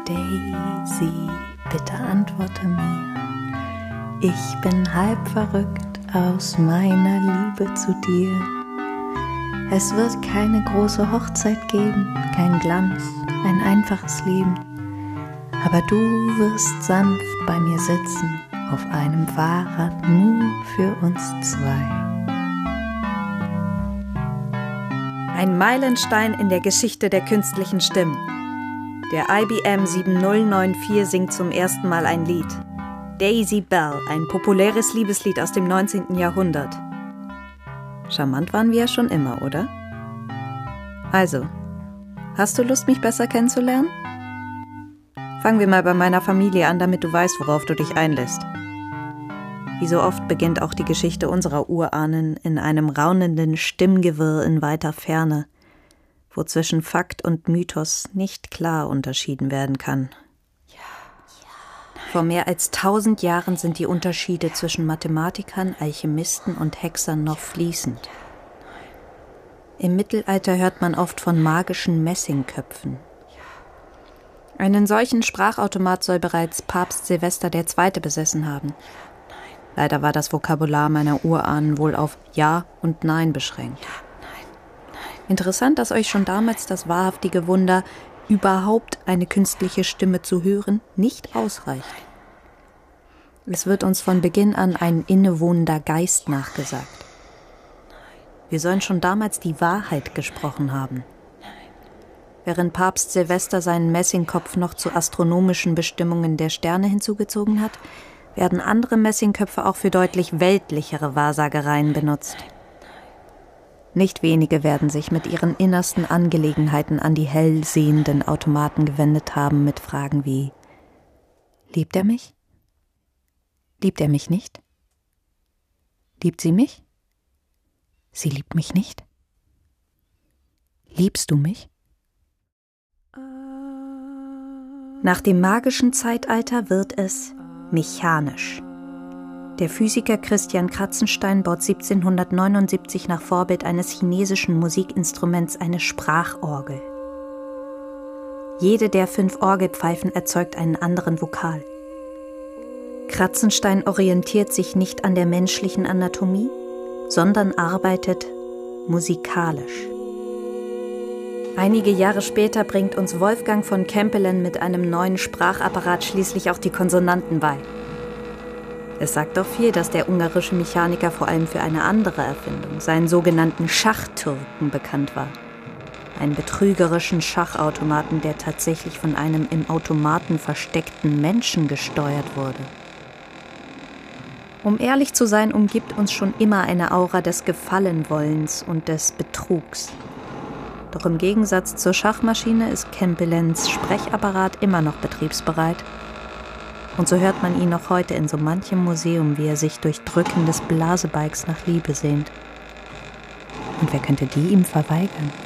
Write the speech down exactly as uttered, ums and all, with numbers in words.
Daisy, bitte antworte mir. Ich bin halb verrückt aus meiner Liebe zu dir. Es wird keine große Hochzeit geben, kein Glanz, ein einfaches Leben. Aber du wirst sanft bei mir sitzen, auf einem Fahrrad nur für uns zwei. Ein Meilenstein in der Geschichte der künstlichen Stimmen. Der I B M sieben null neun vier singt zum ersten Mal ein Lied. Daisy Bell, ein populäres Liebeslied aus dem neunzehnten Jahrhundert. Charmant waren wir ja schon immer, oder? Also, hast du Lust, mich besser kennenzulernen? Fangen wir mal bei meiner Familie an, damit du weißt, worauf du dich einlässt. Wie so oft beginnt auch die Geschichte unserer Urahnen in einem raunenden Stimmgewirr in weiter Ferne, wo zwischen Fakt und Mythos nicht klar unterschieden werden kann. Ja. Ja. Vor mehr als tausend Jahren sind die Unterschiede zwischen Mathematikern, Alchemisten und Hexern noch fließend. Im Mittelalter hört man oft von magischen Messingköpfen. Einen solchen Sprachautomat soll bereits Papst Silvester der Zweite besessen haben. Leider war das Vokabular meiner Urahnen wohl auf Ja und Nein beschränkt. Interessant, dass euch schon damals das wahrhaftige Wunder, überhaupt eine künstliche Stimme zu hören, nicht ausreicht. Es wird uns von Beginn an ein innewohnender Geist nachgesagt. Wir sollen schon damals die Wahrheit gesprochen haben. Während Papst Silvester seinen Messingkopf noch zu astronomischen Bestimmungen der Sterne hinzugezogen hat, werden andere Messingköpfe auch für deutlich weltlichere Wahrsagereien benutzt. Nicht wenige werden sich mit ihren innersten Angelegenheiten an die hell sehenden Automaten gewendet haben mit Fragen wie: Liebt er mich? Liebt er mich nicht? Liebt sie mich? Sie liebt mich nicht? Liebst du mich? Nach dem magischen Zeitalter wird es mechanisch. Der Physiker Christian Kratzenstein baut siebzehnhundertneunundsiebzig nach Vorbild eines chinesischen Musikinstruments eine Sprachorgel. Jede der fünf Orgelpfeifen erzeugt einen anderen Vokal. Kratzenstein orientiert sich nicht an der menschlichen Anatomie, sondern arbeitet musikalisch. Einige Jahre später bringt uns Wolfgang von Kempelen mit einem neuen Sprachapparat schließlich auch die Konsonanten bei. Es sagt doch viel, dass der ungarische Mechaniker vor allem für eine andere Erfindung, seinen sogenannten Schachtürken, bekannt war. Einen betrügerischen Schachautomaten, der tatsächlich von einem im Automaten versteckten Menschen gesteuert wurde. Um ehrlich zu sein, umgibt uns schon immer eine Aura des Gefallenwollens und des Betrugs. Doch im Gegensatz zur Schachmaschine ist Kempelens Sprechapparat immer noch betriebsbereit. Und so hört man ihn noch heute in so manchem Museum, wie er sich durch Drücken des Blasebikes nach Liebe sehnt. Und wer könnte die ihm verweigern?